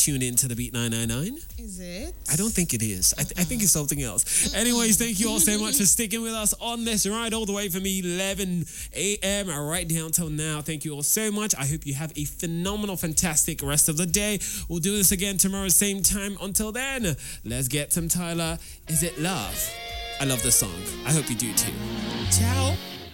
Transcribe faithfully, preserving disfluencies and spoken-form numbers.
tuned in to the Beat nine nine nine? Is it? I don't think it is. I, th- I think it's something else. Anyways, thank you all so much for sticking with us on this ride all the way from eleven a.m. right down till now. Thank you all so much. I hope you have a phenomenal, fantastic rest of the day. We'll do this again tomorrow, same time. Until then, let's get some Tyler. Is It Love? I love this song. I hope you do too. Ciao.